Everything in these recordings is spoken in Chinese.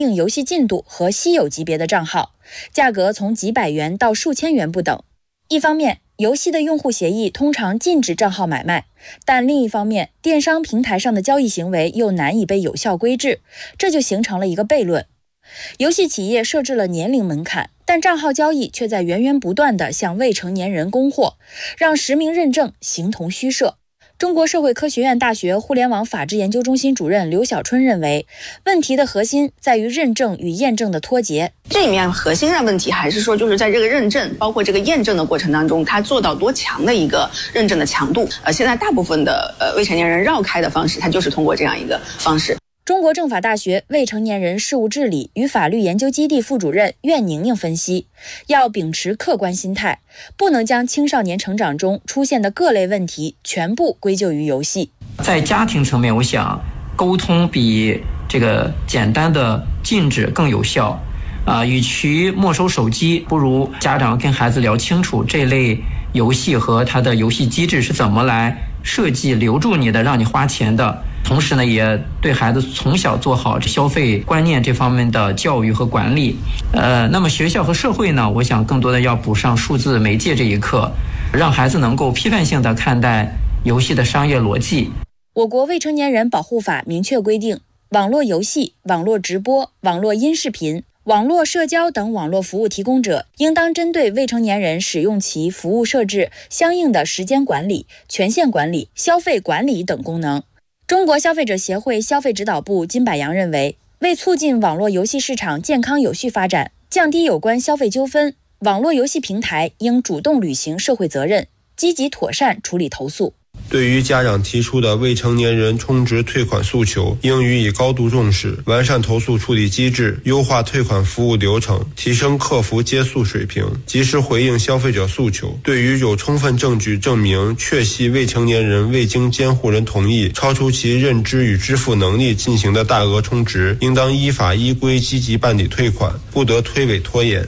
映游戏进度和稀有级别的账号，价格从几百元到数千元不等。一方面，游戏的用户协议通常禁止账号买卖，但另一方面，电商平台上的交易行为又难以被有效规制，这就形成了一个悖论。游戏企业设置了年龄门槛，但账号交易却在源源不断地向未成年人供货，让实名认证形同虚设。中国社会科学院大学互联网法治研究中心主任刘小春认为，问题的核心在于认证与验证的脱节。 这里面核心的问题还是说，就是在这个认证包括这个验证的过程当中，它做到多强的一个认证的强度。现在大部分的未成年人绕开的方式，它就是通过这样一个方式。 中国政法大学未成年人事务治理与法律研究基地副主任苑宁宁分析，要秉持客观心态，不能将青少年成长中出现的各类问题全部归咎于游戏。 在家庭层面，我想沟通比这个简单的禁止更有效。与其没收手机，不如家长跟孩子聊清楚这类游戏和它的游戏机制是怎么来设计留住你的，让你花钱的。同时呢，也对孩子从小做好消费观念这方面的教育和管理。那么学校和社会呢，我想更多的要补上数字媒介这一课，让孩子能够批判性的看待游戏的商业逻辑。 我国未成年人保护法明确规定，网络游戏、网络直播、网络音视频、网络社交等网络服务提供者应当针对未成年人使用其服务设置相应的时间管理、权限管理、消费管理等功能。中国消费者协会消费指导部金柏洋认为，为促进网络游戏市场健康有序发展，降低有关消费纠纷，网络游戏平台应主动履行社会责任，积极妥善处理投诉。 对于家长提出的未成年人充值退款诉求，应予以高度重视，完善投诉处理机制，优化退款服务流程，提升客服接诉水平，及时回应消费者诉求。对于有充分证据证明确系未成年人未经监护人同意，超出其认知与支付能力进行的大额充值，应当依法依规积极办理退款，不得推诿拖延。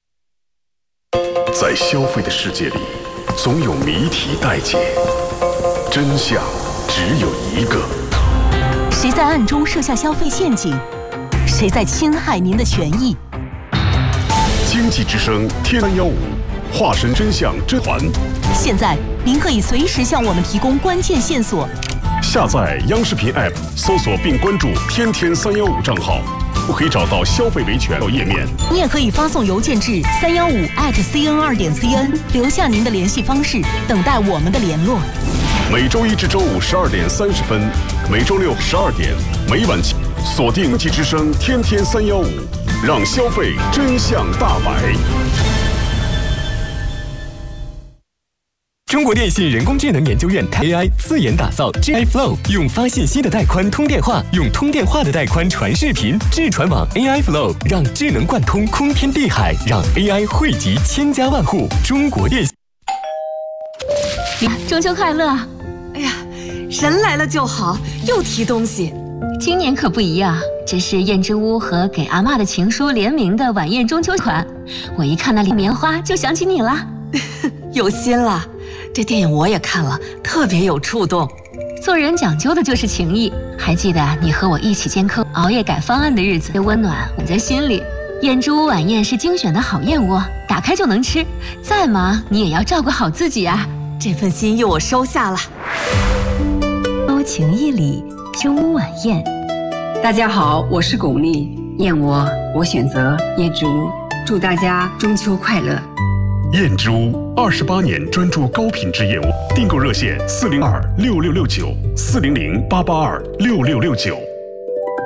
在消费的世界里，总有谜题待解，真相只有一个。 谁在暗中设下消费陷阱？谁在侵害您的权益？ 经济之声天315化身真相甄嬛。 现在您可以随时向我们提供关键线索。 下载央视频 App， 搜索并关注天315账号，就可以找到消费维权页面。 你也可以发送邮件至315@cn2.cn， 留下您的联系方式，等待我们的联络。 每周一至周五12点30分，每周六12点，每晚锁定经济之声天315，让消费真相大白。 中国电信人工智能研究院 AI 自研打造 GI Flow， 用发信息的带宽通电话，用通电话的带宽传视频，智传网 AI Flow 让智能贯通空天地海，让 AI 惠及千家万户。中国电信。 中秋快乐！ 哎呀，人来了就好，又提东西。 今年可不一样，这是燕之屋和给阿嬷的情书联名的晚宴中秋款。我一看那里棉花，就想起你了。 有心了，这电影我也看了，特别有触动。 做人讲究的就是情谊。还记得你和我一起监坑、熬夜改方案的日子，这温暖我在心里。燕之屋晚宴是精选的好燕窝，打开就能吃。再忙你也要照顾好自己啊。 这份心意我收下了。 包情意里，之屋晚宴。 大家好，我是巩俐，燕窝我选择燕之屋，祝大家中秋快乐。 燕之屋28年专注高品质燕窝，订购热线4026669，40088266669。